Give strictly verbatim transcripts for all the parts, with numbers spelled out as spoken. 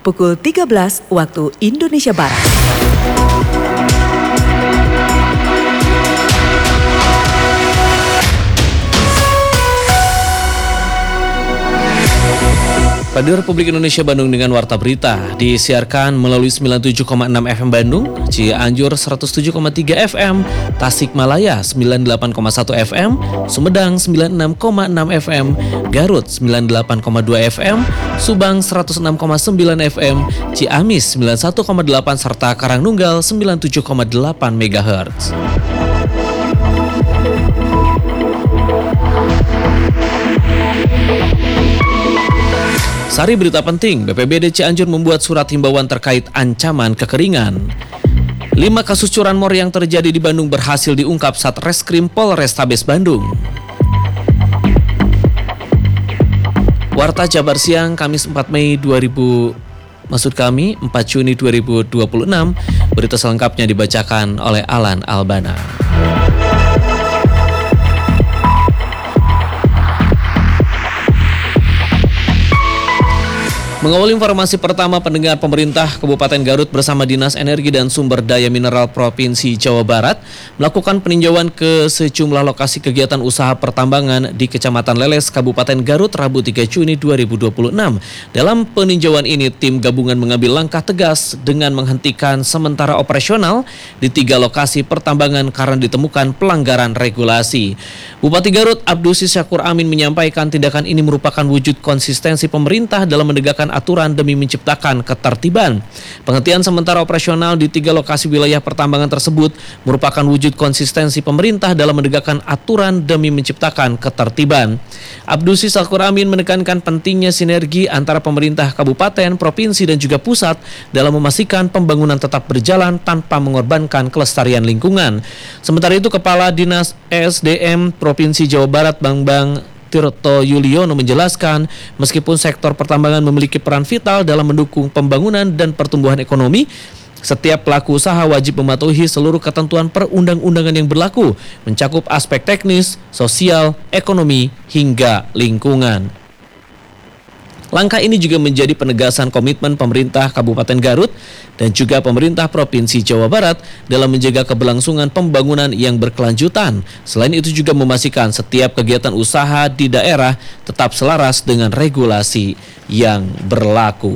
pukul tiga belas waktu Indonesia Barat. Radio Republik Indonesia Bandung dengan Warta Berita disiarkan melalui sembilan puluh tujuh koma enam F M Bandung, Cianjur seratus tujuh koma tiga F M, Tasikmalaya sembilan puluh delapan koma satu F M, Sumedang sembilan puluh enam koma enam F M, Garut sembilan puluh delapan koma dua F M, Subang seratus enam koma sembilan F M, Ciamis sembilan puluh satu koma delapan serta Karangnunggal sembilan puluh tujuh koma delapan megahertz. Sari berita penting, B P B D Cianjur membuat surat himbauan terkait ancaman kekeringan. Lima kasus curanmor yang terjadi di Bandung berhasil diungkap Satreskrim Polrestabes Bandung. Warta Jabar Siang, Kamis empat Mei dua ribu, maksud kami empat Juni dua ribu dua puluh enam. Berita selengkapnya dibacakan oleh Alan Albana. Mengawali informasi pertama, pendengar, pemerintah Kabupaten Garut bersama Dinas Energi dan Sumber Daya Mineral Provinsi Jawa Barat melakukan peninjauan ke sejumlah lokasi kegiatan usaha pertambangan di Kecamatan Leles, Kabupaten Garut, Rabu tiga Juni dua ribu dua puluh enam. Dalam peninjauan ini, tim gabungan mengambil langkah tegas dengan menghentikan sementara operasional di tiga lokasi pertambangan karena ditemukan pelanggaran regulasi. Bupati Garut, Abdusi Syakur Amin, menyampaikan tindakan ini merupakan wujud konsistensi pemerintah dalam menegakkan aturan demi menciptakan ketertiban. Penghentian sementara operasional di tiga lokasi wilayah pertambangan tersebut merupakan wujud konsistensi pemerintah dalam menegakkan aturan demi menciptakan ketertiban. Abdusi Syakur Amin menekankan pentingnya sinergi antara pemerintah kabupaten, provinsi, dan juga pusat dalam memastikan pembangunan tetap berjalan tanpa mengorbankan kelestarian lingkungan. Sementara itu, Kepala Dinas E S D M Provinsi Jawa Barat, Bambang Tirto Yuliono, menjelaskan meskipun sektor pertambangan memiliki peran vital dalam mendukung pembangunan dan pertumbuhan ekonomi, setiap pelaku usaha wajib mematuhi seluruh ketentuan perundang-undangan yang berlaku, mencakup aspek teknis, sosial, ekonomi, hingga lingkungan. Langkah ini juga menjadi penegasan komitmen pemerintah Kabupaten Garut dan juga pemerintah Provinsi Jawa Barat dalam menjaga keberlangsungan pembangunan yang berkelanjutan. Selain itu juga memastikan setiap kegiatan usaha di daerah tetap selaras dengan regulasi yang berlaku.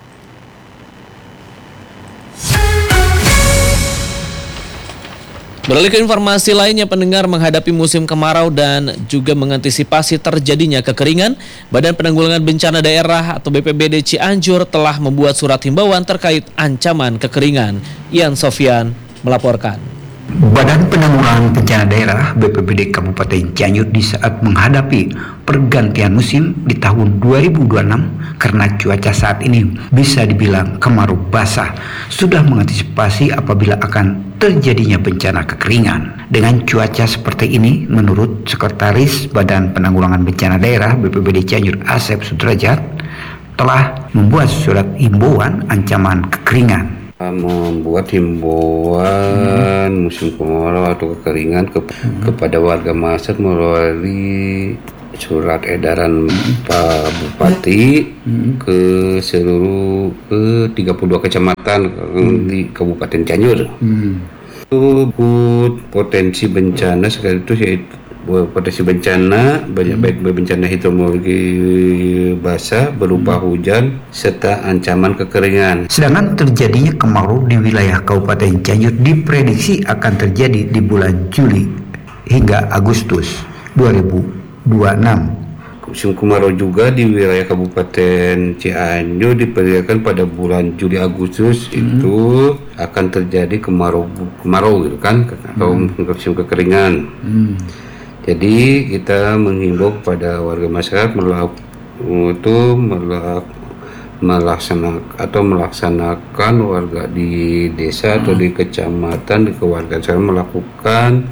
Beralih ke informasi lainnya, pendengar, menghadapi musim kemarau dan juga mengantisipasi terjadinya kekeringan, Badan Penanggulangan Bencana Daerah atau B P B D Cianjur telah membuat surat himbauan terkait ancaman kekeringan. Ian Sofyan melaporkan. Badan Penanggulangan Bencana Daerah B P B D Kabupaten Cianjur di saat menghadapi pergantian musim di tahun dua ribu dua puluh enam karena cuaca saat ini bisa dibilang kemarau basah, sudah mengantisipasi apabila akan terjadinya bencana kekeringan. Dengan cuaca seperti ini, menurut Sekretaris Badan Penanggulangan Bencana Daerah B P B D Cianjur Asep Sudrajat telah membuat surat himbauan ancaman kekeringan. Membuat himbauan hmm. musim kemarau atau kekeringan ke, hmm. kepada warga masyarakat melalui surat edaran hmm. Pak Bupati hmm. ke seluruh ke tiga puluh dua kecamatan hmm. di Kabupaten Cianjur. Hmm. Itu potensi bencana sekali itu yaitu potensi bencana banyak, baik bencana hidrometeorologi basah berupa hujan serta ancaman kekeringan. Sedangkan terjadinya kemarau di wilayah Kabupaten Cianjur diprediksi akan terjadi di bulan Juli hingga Agustus dua ribu dua puluh enam. Musim kemarau juga di wilayah Kabupaten Cianjur diperkirakan pada bulan Juli Agustus hmm. itu akan terjadi kemarau kemarau gitu kan atau hmm. musim kekeringan. Hmm. Jadi kita menghimbau kepada warga masyarakat melak- itu melak- melaksanakan atau melaksanakan warga di desa atau di kecamatan di kewarganegaraan melakukan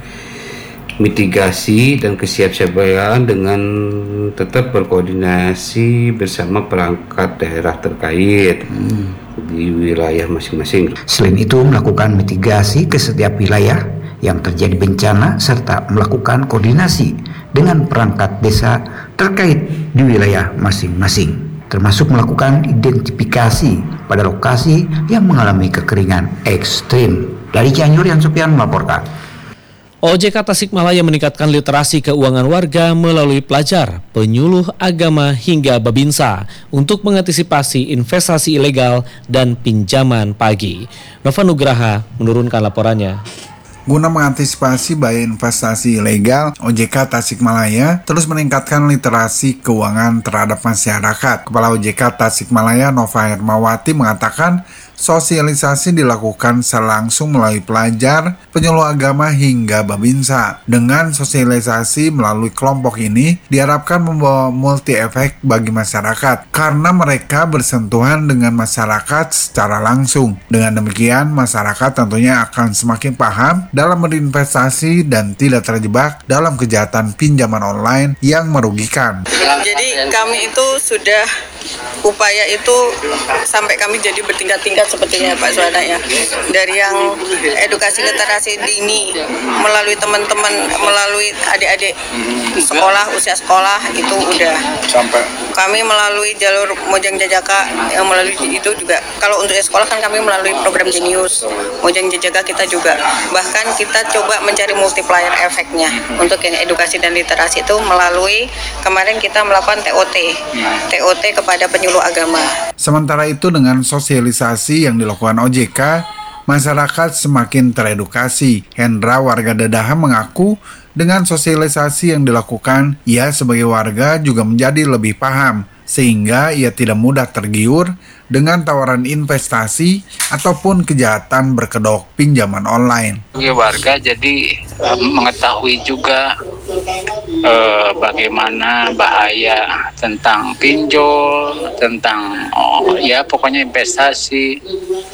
mitigasi dan kesiapsiagaan dengan tetap berkoordinasi bersama perangkat daerah terkait hmm. di wilayah masing-masing. Selain itu, melakukan mitigasi ke setiap wilayah yang terjadi bencana serta melakukan koordinasi dengan perangkat desa terkait di wilayah masing-masing. termasuk melakukan identifikasi pada lokasi yang mengalami kekeringan ekstrim. Dari Cianjur, Yan Sofian melaporkan. O J K Tasikmalaya meningkatkan literasi keuangan warga melalui pelajar, penyuluh agama hingga babinsa untuk mengantisipasi investasi ilegal dan pinjaman pagi. Nova Nugraha menurunkan laporannya. Guna mengantisipasi bahaya investasi ilegal, O J K Tasikmalaya terus meningkatkan literasi keuangan terhadap masyarakat. Kepala O J K Tasikmalaya Nova Hermawati mengatakan sosialisasi dilakukan secara langsung melalui pelajar, penyuluh agama hingga babinsa. Dengan sosialisasi melalui kelompok ini diharapkan membawa multi efek bagi masyarakat karena mereka bersentuhan dengan masyarakat secara langsung. Dengan demikian, masyarakat tentunya akan semakin paham dalam berinvestasi dan tidak terjebak dalam kejahatan pinjaman online yang merugikan. Jadi kami itu sudah upaya itu sampai kami jadi bertingkat-tingkat sepertinya Pak Suwana ya. Dari yang edukasi literasi dini melalui teman-teman, melalui adik-adik sekolah, usia sekolah itu udah. Sampai kami melalui jalur Mojang Jajaka yang melalui itu juga. Kalau untuk sekolah kan kami melalui program Genius. Mojang Jajaka kita juga. Bahkan kita coba mencari multiplier efeknya untuk yang edukasi dan literasi itu melalui kemarin kita melakukan T O T. T O T kepada penyuluh agama. Sementara itu dengan sosialisasi yang dilakukan O J K, masyarakat semakin teredukasi. Hendra warga Dadaha mengaku dengan sosialisasi yang dilakukan, ia sebagai warga juga menjadi lebih paham sehingga ia tidak mudah tergiur dengan tawaran investasi ataupun kejahatan berkedok pinjaman online. Warga jadi uh, mengetahui juga uh, bagaimana bahaya tentang pinjol, tentang oh, ya pokoknya investasi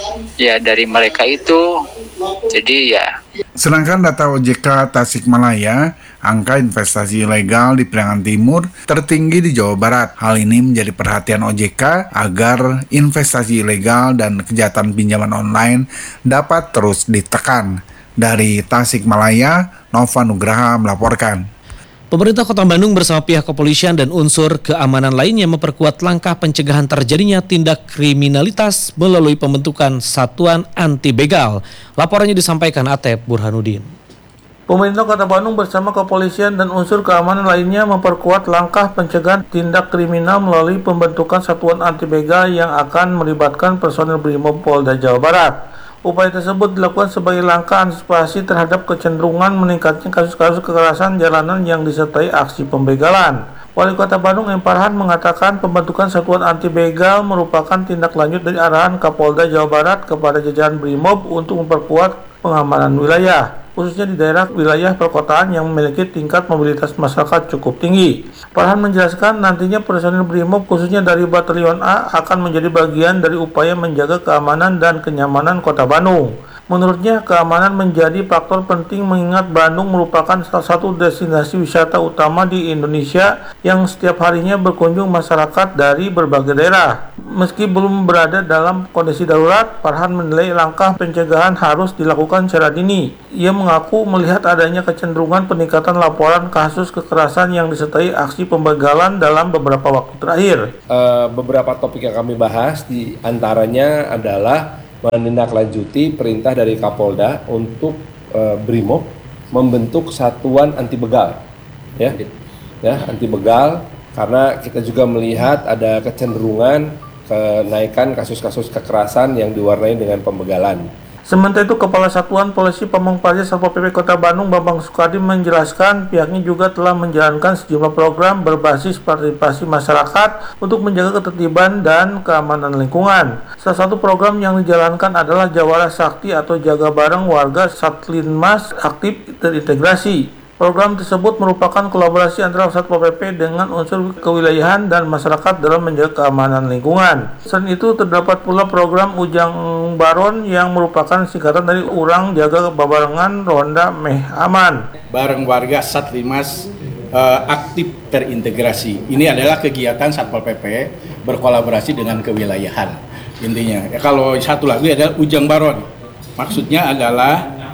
ya dari mereka itu. Jadi ya. Sedangkan data O J K Tasikmalaya, angka investasi ilegal di Priangan Timur tertinggi di Jawa Barat. Hal ini menjadi perhatian O J K agar investasi ilegal dan kejahatan pinjaman online dapat terus ditekan. Dari Tasikmalaya, Nova Nugraha melaporkan. Pemerintah Kota Bandung bersama pihak kepolisian dan unsur keamanan lainnya memperkuat langkah pencegahan terjadinya tindak kriminalitas melalui pembentukan Satuan Anti Begal. Laporannya disampaikan Atep Burhanuddin. Pemerintah Kota Bandung bersama kepolisian dan unsur keamanan lainnya memperkuat langkah pencegahan tindak kriminal melalui pembentukan Satuan Anti Begal yang akan melibatkan personil Brimob Polda Jawa Barat. Upaya tersebut dilakukan sebagai langkah antisipasi terhadap kecenderungan meningkatnya kasus-kasus kekerasan jalanan yang disertai aksi pembegalan. Wali Kota Bandung M. Farhan mengatakan pembentukan Satuan Anti Begal merupakan tindak lanjut dari arahan Kapolda Jawa Barat kepada jajaran Brimob untuk memperkuat pengamanan wilayah, khususnya di daerah wilayah perkotaan yang memiliki tingkat mobilitas masyarakat cukup tinggi. Farhan menjelaskan nantinya personil Brimob khususnya dari Batalion A akan menjadi bagian dari upaya menjaga keamanan dan kenyamanan Kota Bandung. Menurutnya, keamanan menjadi faktor penting mengingat Bandung merupakan salah satu destinasi wisata utama di Indonesia yang setiap harinya berkunjung masyarakat dari berbagai daerah. Meski belum berada dalam kondisi darurat, Farhan menilai langkah pencegahan harus dilakukan secara dini. Ia mengaku melihat adanya kecenderungan peningkatan laporan kasus kekerasan yang disertai aksi pembegalan dalam beberapa waktu terakhir. Uh, beberapa topik yang kami bahas di antaranya adalah menindaklanjuti perintah dari Kapolda untuk uh, Brimob membentuk satuan anti begal, ya, ya anti begal karena kita juga melihat ada kecenderungan kenaikan kasus-kasus kekerasan yang diwarnai dengan pembegalan. Sementara itu, Kepala Satuan Polisi Pamong Praja Satpol P P Kota Bandung Bambang Sukardi menjelaskan pihaknya juga telah menjalankan sejumlah program berbasis partisipasi masyarakat untuk menjaga ketertiban dan keamanan lingkungan. Salah satu program yang dijalankan adalah Jawara Sakti atau Jaga Bareng Warga Satlinmas Aktif Terintegrasi. Program tersebut merupakan kolaborasi antara Satpol P P dengan unsur kewilayahan dan masyarakat dalam menjaga keamanan lingkungan. Selain itu, terdapat pula program Ujang Baron yang merupakan singkatan dari Urang Jaga Babarengan Ronda Meh Aman. Bareng Warga Satlimas uh, Aktif Terintegrasi. Ini adalah kegiatan Satpol P P berkolaborasi dengan kewilayahan. Intinya, ya, kalau satu lagi adalah Ujang Baron. Maksudnya adalah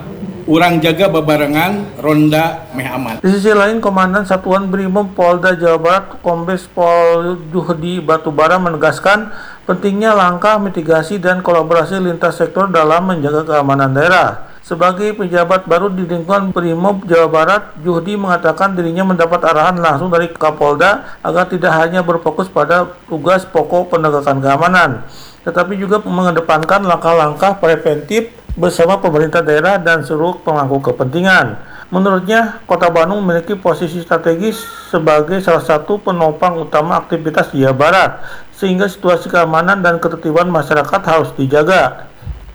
urang jaga babarengan ronda meh aman. Di sisi lain, Komandan Satuan Brimob Polda Jawa Barat Kombes Pol Juhdi Batubara menegaskan pentingnya langkah mitigasi dan kolaborasi lintas sektor dalam menjaga keamanan daerah. Sebagai pejabat baru di lingkungan Brimob Jawa Barat, Juhdi mengatakan dirinya mendapat arahan langsung dari Kapolda agar tidak hanya berfokus pada tugas pokok penegakan keamanan, tetapi juga mengedepankan langkah-langkah preventif bersama pemerintah daerah dan seluruh pemangku kepentingan. Menurutnya, Kota Bandung memiliki posisi strategis sebagai salah satu penopang utama aktivitas di Jawa Barat, sehingga situasi keamanan dan ketertiban masyarakat harus dijaga.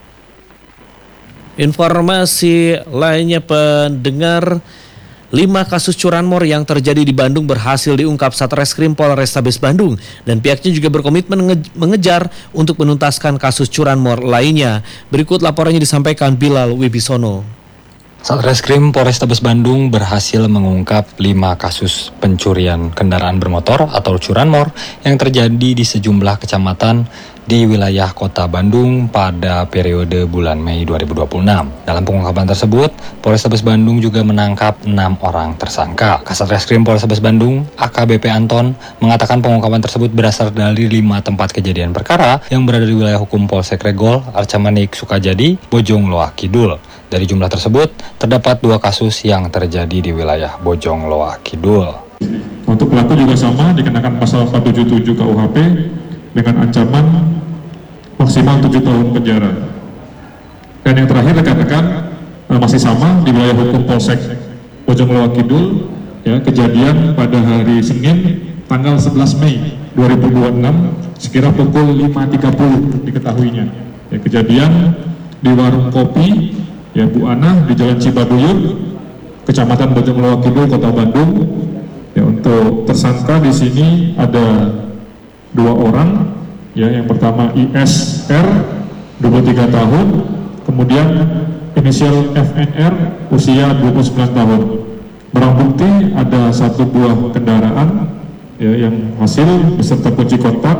Informasi lainnya pendengar, lima kasus curanmor yang terjadi di Bandung berhasil diungkap Satreskrim Polrestabes Bandung dan pihaknya juga berkomitmen mengejar untuk menuntaskan kasus curanmor lainnya. Berikut laporannya disampaikan Bilal Wibisono. Satreskrim Polrestabes Bandung berhasil mengungkap lima kasus pencurian kendaraan bermotor atau curanmor yang terjadi di sejumlah kecamatan di wilayah Kota Bandung pada periode bulan Mei dua ribu dua puluh enam. Dalam pengungkapan tersebut, Polrestabes Bandung juga menangkap enam orang tersangka. Kasat Reskrim Polrestabes Bandung, A K B P Anton, mengatakan pengungkapan tersebut berasal dari lima tempat kejadian perkara yang berada di wilayah hukum Polsek Regol, Arcamanik, Sukajadi, Bojong Loa Kidul. Dari jumlah tersebut, terdapat dua kasus yang terjadi di wilayah Bojong Loa Kidul. Untuk pelaku juga sama, dikenakan pasal empat tujuh tujuh K U H P dengan ancaman maksimal tujuh tahun penjara. Dan yang terakhir rekan-rekan masih sama di wilayah hukum Polsek Bojong Loa Kidul, ya, kejadian pada hari Senin tanggal sebelas Mei dua ribu dua puluh enam sekira pukul lima tiga puluh diketahuinya. Ya, kejadian di warung kopi ya Bu Ana di Jalan Cibaduyut, Kecamatan Bojong Loa Kidul, Kota Bandung. Ya, untuk tersangka di sini ada dua orang, ya, yang pertama I S R dua puluh tiga tahun, kemudian inisial F N R usia dua puluh sembilan tahun. Barang bukti ada satu buah kendaraan, ya, yang hasil beserta kunci kontak.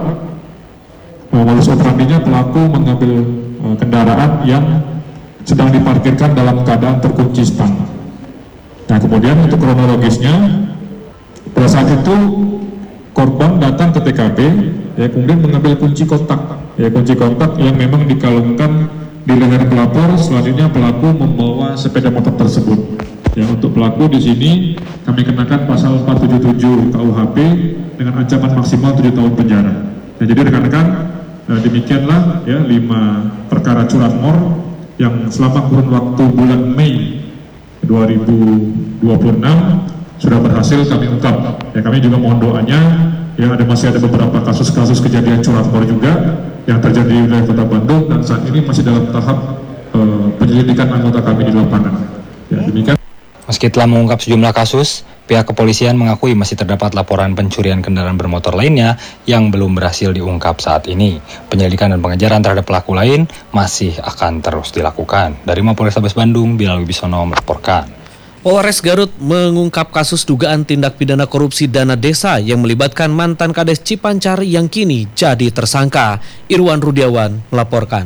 Modus operandinya pelaku mengambil uh, kendaraan yang sedang diparkirkan dalam keadaan terkunci stang. Nah, kemudian untuk kronologisnya, pada saat itu korban datang ke T K P, ya, kemudian mengambil kunci kontak, ya, kunci kontak yang memang dikalungkan di leher pelapor. Selanjutnya pelaku membawa sepeda motor tersebut. Ya, untuk pelaku di sini kami kenakan pasal empat tujuh tujuh K U H P dengan ancaman maksimal tujuh tahun penjara. Nah, jadi rekan-rekan, nah, demikianlah ya lima perkara curanmor yang selama kurun waktu bulan Mei dua ribu dua puluh enam sudah berhasil kami ungkap. Ya, kami juga mohon doanya, ya, ada masih ada beberapa kasus-kasus kejadian curanmor juga yang terjadi di wilayah Kota Bandung dan saat ini masih dalam tahap uh, penyelidikan anggota kami di lapangan. Ya, demikian. Meski telah mengungkap sejumlah kasus, pihak kepolisian mengakui masih terdapat laporan pencurian kendaraan bermotor lainnya yang belum berhasil diungkap saat ini. Penyelidikan dan pengejaran terhadap pelaku lain masih akan terus dilakukan. Dari Mapolrestabes Bandung, Bilal Wibisono melaporkan. Polres Garut mengungkap kasus dugaan tindak pidana korupsi dana desa yang melibatkan mantan Kades Cipancar yang kini jadi tersangka. Irwan Rudiawan melaporkan.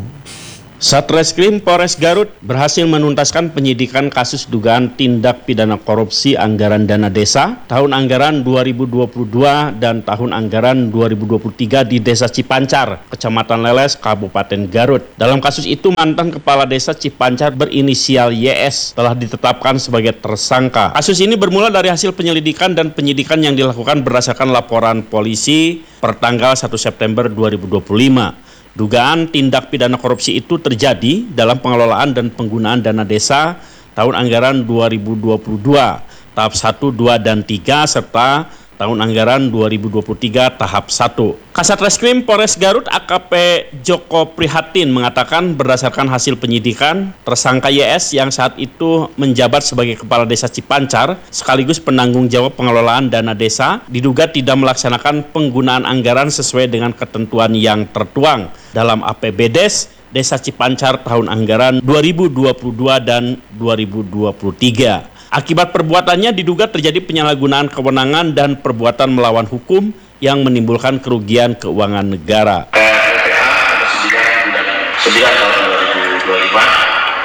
Satreskrim Polres Garut berhasil menuntaskan penyidikan kasus dugaan tindak pidana korupsi anggaran dana desa tahun anggaran dua ribu dua puluh dua dan tahun anggaran dua ribu dua puluh tiga di Desa Cipancar, Kecamatan Leles, Kabupaten Garut. Dalam kasus itu, mantan Kepala Desa Cipancar berinisial Y S telah ditetapkan sebagai tersangka. Kasus ini bermula dari hasil penyelidikan dan penyidikan yang dilakukan berdasarkan laporan polisi pertanggal satu September dua ribu dua puluh lima. Dugaan tindak pidana korupsi itu terjadi dalam pengelolaan dan penggunaan dana desa tahun anggaran dua ribu dua puluh dua, tahap satu, dua, dan tiga, serta tahun anggaran dua ribu dua puluh tiga, tahap satu. Kasat Reskrim Polres Garut A K P Joko Prihatin mengatakan berdasarkan hasil penyidikan, tersangka Y S yang saat itu menjabat sebagai Kepala Desa Cipancar sekaligus penanggung jawab pengelolaan dana desa diduga tidak melaksanakan penggunaan anggaran sesuai dengan ketentuan yang tertuang dalam A P B D E S Desa Cipancar tahun anggaran dua ribu dua puluh dua dan dua ribu dua puluh tiga. Akibat perbuatannya diduga terjadi penyalahgunaan kewenangan dan perbuatan melawan hukum yang menimbulkan kerugian keuangan negara. sembilan tahun dua ribu dua puluh lima, ya, tanggal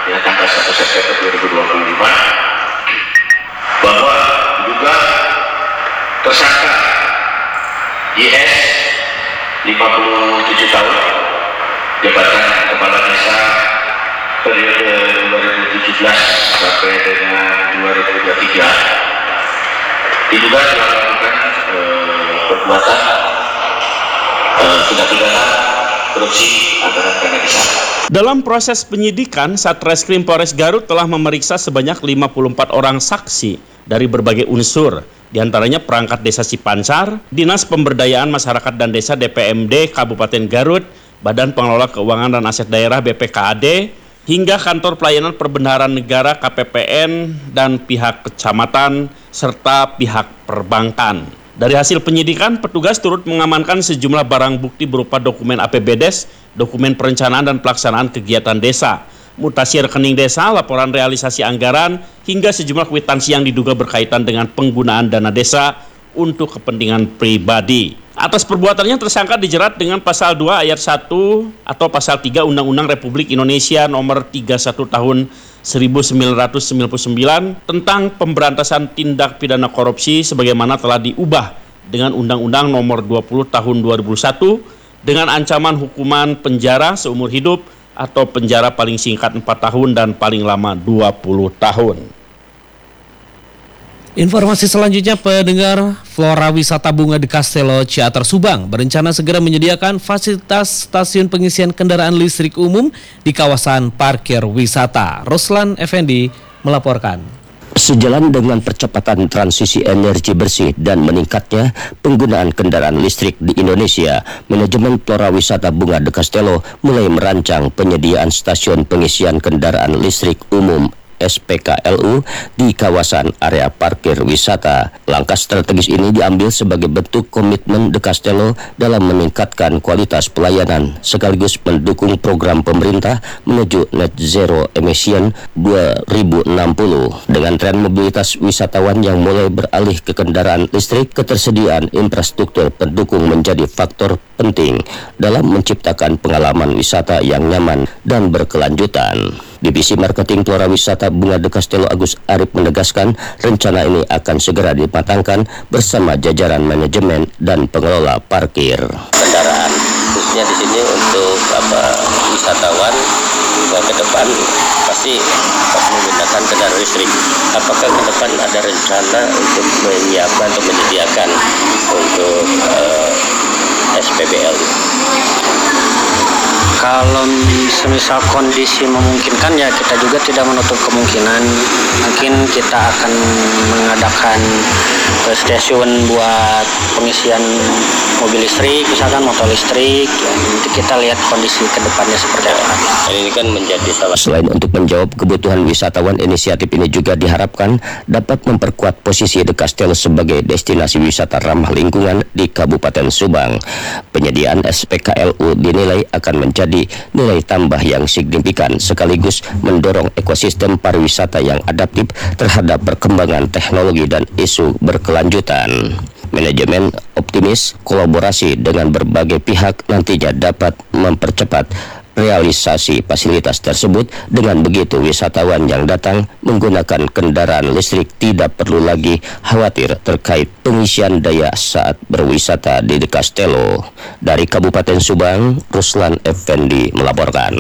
satu September dua ribu dua puluh lima bahwa juga tersangka Y S lima puluh tujuh tahun, jabatan kepala desa periode dua ribu tujuh belas sampai dengan dua ribu dua puluh tiga, diduga telah melakukan eh, perbuatan eh, tindak pidana korupsi anggaran dana desa. Dalam proses penyidikan, Satreskrim Polres Garut telah memeriksa sebanyak lima puluh empat orang saksi dari berbagai unsur, diantaranya perangkat desa Cipancar, Dinas Pemberdayaan Masyarakat dan Desa D P M D Kabupaten Garut, Badan Pengelola Keuangan dan Aset Daerah B P K A D, hingga Kantor Pelayanan Perbendaharaan Negara K P P N dan pihak kecamatan serta pihak perbankan. Dari hasil penyidikan, petugas turut mengamankan sejumlah barang bukti berupa dokumen A P B D E S, dokumen perencanaan dan pelaksanaan kegiatan desa, mutasi rekening desa, laporan realisasi anggaran, hingga sejumlah kwitansi yang diduga berkaitan dengan penggunaan dana desa untuk kepentingan pribadi. Atas perbuatannya, tersangka dijerat dengan pasal dua ayat satu atau pasal tiga Undang-Undang Republik Indonesia nomor tiga puluh satu tahun seribu sembilan ratus sembilan puluh sembilan tentang pemberantasan tindak pidana korupsi sebagaimana telah diubah dengan Undang-Undang nomor dua puluh tahun dua ribu satu dengan ancaman hukuman penjara seumur hidup atau penjara paling singkat empat tahun dan paling lama dua puluh tahun. Informasi selanjutnya, pendengar, Flora Wisata Bunga de Castello Ciater Subang berencana segera menyediakan fasilitas stasiun pengisian kendaraan listrik umum di kawasan parkir wisata. Ruslan Effendi melaporkan. Sejalan dengan percepatan transisi energi bersih dan meningkatnya penggunaan kendaraan listrik di Indonesia, manajemen Flora Wisata Bunga de Castello mulai merancang penyediaan stasiun pengisian kendaraan listrik umum S P K L U di kawasan area parkir wisata. Langkah strategis ini diambil sebagai bentuk komitmen De Castello dalam meningkatkan kualitas pelayanan sekaligus mendukung program pemerintah menuju net zero emission dua ribu enam puluh. Dengan tren mobilitas wisatawan yang mulai beralih ke kendaraan listrik, ketersediaan infrastruktur pendukung menjadi faktor penting dalam menciptakan pengalaman wisata yang nyaman dan berkelanjutan. Divisi Marketing Flora Wisata Bunga de Castello Agus Arif menegaskan rencana ini akan segera dimatangkan bersama jajaran manajemen dan pengelola parkir. Kendaraan khususnya di sini untuk apa wisatawan yang ke depan pasti menggunakan kendaraan listrik. Apakah ke depan ada rencana untuk menyiapkan atau menyediakan untuk uh, S P B L? Kalau semisal kondisi memungkinkan, ya kita juga tidak menutup kemungkinan mungkin kita akan mengadakan stasiun buat pengisian mobil listrik, misalkan motor listrik. Ya, nanti kita lihat kondisi kedepannya seperti apa. Ini kan menjadi salah. Selain untuk menjawab kebutuhan wisatawan, inisiatif ini juga diharapkan dapat memperkuat posisi De Castello sebagai destinasi wisata ramah lingkungan di Kabupaten Subang. Penyediaan S P K L U dinilai akan menjadi nilai tambah yang signifikan sekaligus mendorong ekosistem pariwisata yang adaptif terhadap perkembangan teknologi dan isu berkelanjutan. Manajemen optimis kolaborasi dengan berbagai pihak nantinya dapat mempercepat realisasi fasilitas tersebut. Dengan begitu, wisatawan yang datang menggunakan kendaraan listrik tidak perlu lagi khawatir terkait pengisian daya saat berwisata di De Castello. Dari Kabupaten Subang, Ruslan Effendi melaporkan.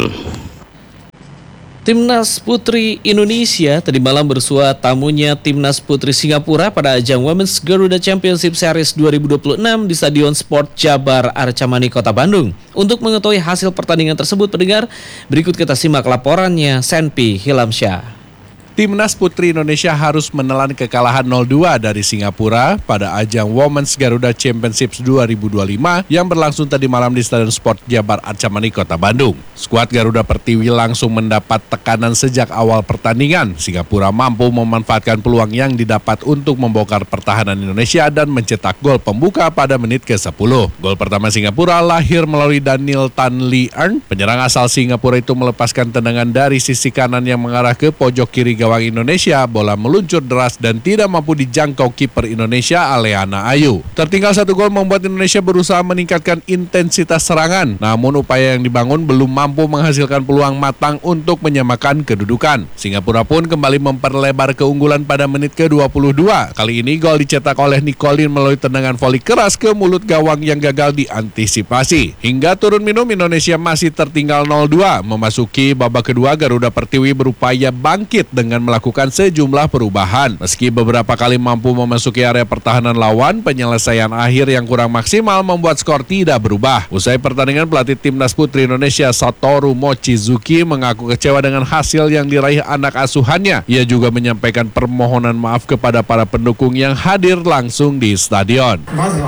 Timnas Putri Indonesia tadi malam bersua tamunya Timnas Putri Singapura pada ajang Women's Garuda Championship Series dua ribu dua puluh enam di Stadion Sport Jabar Arca Mani, Kota Bandung. Untuk mengetahui hasil pertandingan tersebut, pendengar, berikut kita simak laporannya Senpi Hilamsyah. Timnas Putri Indonesia harus menelan kekalahan nol dua dari Singapura pada ajang Women's Garuda Championships dua ribu dua puluh lima yang berlangsung tadi malam di Stadion Sport Jabar Arca Mani, Kota Bandung. Skuad Garuda Pertiwi langsung mendapat tekanan sejak awal pertandingan. Singapura mampu memanfaatkan peluang yang didapat untuk membongkar pertahanan Indonesia dan mencetak gol pembuka pada menit ke sepuluh. Gol pertama Singapura lahir melalui Daniel Tan Lee Earn. Penyerang asal Singapura itu melepaskan tendangan dari sisi kanan yang mengarah ke pojok kiri gawang gawang Indonesia, bola meluncur deras dan tidak mampu dijangkau kiper Indonesia Aleana Ayu. Tertinggal satu gol membuat Indonesia berusaha meningkatkan intensitas serangan, namun upaya yang dibangun belum mampu menghasilkan peluang matang untuk menyamakan kedudukan. Singapura pun kembali memperlebar keunggulan pada menit ke dua puluh dua. Kali ini gol dicetak oleh Nicolin melalui tendangan voli keras ke mulut gawang yang gagal diantisipasi. Hingga turun minum, Indonesia masih tertinggal nol dua. Memasuki babak kedua, Garuda Pertiwi berupaya bangkit dengan melakukan sejumlah perubahan. Meski beberapa kali mampu memasuki area pertahanan lawan, penyelesaian akhir yang kurang maksimal membuat skor tidak berubah. Usai pertandingan, pelatih Timnas Putri Indonesia Satoru Mochizuki mengaku kecewa dengan hasil yang diraih anak asuhannya. Ia juga menyampaikan permohonan maaf kepada para pendukung yang hadir langsung di stadion.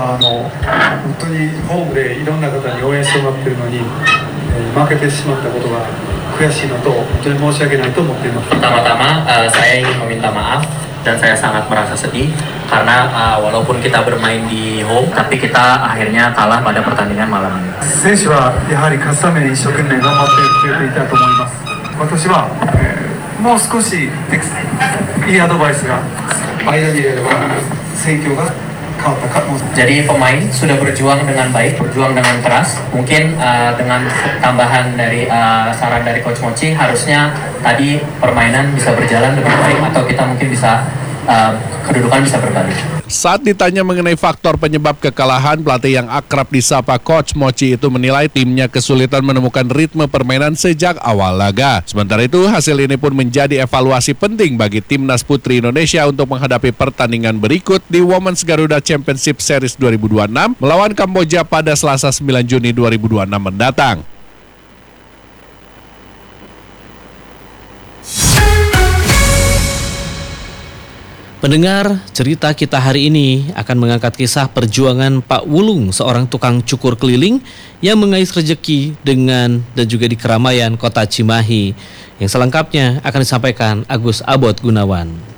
Pertama-tama uh, saya ingin meminta maaf dan saya sangat merasa sedih karena uh, walaupun kita bermain di home tapi kita akhirnya kalah pada pertandingan malam ini. Jadi pemain sudah berjuang dengan baik, berjuang dengan keras. Mungkin uh, dengan tambahan dari uh, saran dari Coach Mochi, harusnya tadi permainan bisa berjalan lebih baik atau kita mungkin bisa uh, kedudukan bisa berbalik. Saat ditanya mengenai faktor penyebab kekalahan, pelatih yang akrab disapa Coach Mochi itu menilai timnya kesulitan menemukan ritme permainan sejak awal laga. Sementara itu, hasil ini pun menjadi evaluasi penting bagi Timnas Putri Indonesia untuk menghadapi pertandingan berikut di Women's Garuda Championship Series dua ribu dua puluh enam melawan Kamboja pada Selasa sembilan Juni dua ribu dua puluh enam mendatang. Pendengar, cerita kita hari ini akan mengangkat kisah perjuangan Pak Wulung, seorang tukang cukur keliling yang mengais rejeki dengan dan juga di keramaian kota Cimahi. Yang selengkapnya akan disampaikan Agus Abot Gunawan.